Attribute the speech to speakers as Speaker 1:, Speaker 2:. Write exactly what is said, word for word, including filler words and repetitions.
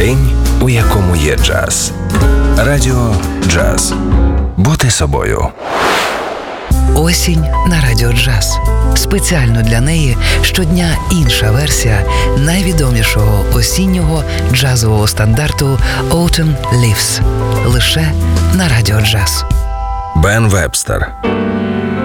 Speaker 1: День, у якому є джаз. Радіо Джаз. Бути собою.
Speaker 2: Осінь на Радіо Джаз. Спеціально для неї щодня інша версія найвідомішого осіннього джазового стандарту Autumn Leaves. Лише на Радіо Джаз.
Speaker 1: Бен Вебстер.